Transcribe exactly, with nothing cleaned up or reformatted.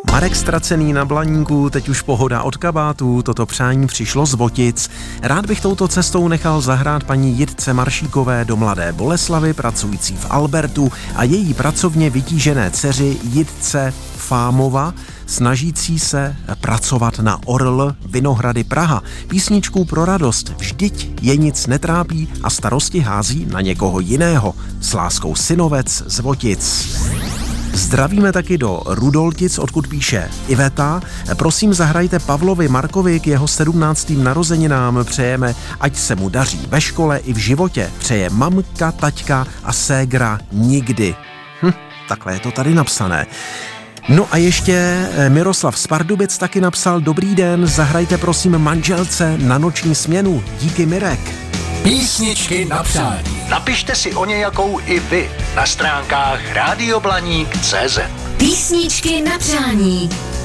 Marek ztracený na Blaníku, teď už pohoda od kabátů, toto přání přišlo z Votic. Rád bych touto cestou nechal zahrát paní Jitce Maršíkové do Mladé Boleslavi, pracující v Albertu, a její pracovně vytížené dceři Jitce Fámova, snažící se pracovat na Orl Vinohrady Praha. Písničku pro radost, vždyť je nic netrápí a starosti hází na někoho jiného. S láskou Synovec z Votic. Zdravíme taky do Rudoltic, odkud píše Iveta. Prosím, zahrajte Pavlovi Markovi k jeho sedmnáctým narozeninám. Přejeme, ať se mu daří ve škole i v životě. Přeje mamka, taťka a ségra nikdy. Hm, takhle je to tady napsané. No a ještě Miroslav z Pardubic taky napsal: dobrý den, zahrajte prosím manželce na noční směnu. Díky, Mirek. Písničky na přání. Napište si o nějakou i vy na stránkách rádio blaník tečka cé zet. Písničky na přání.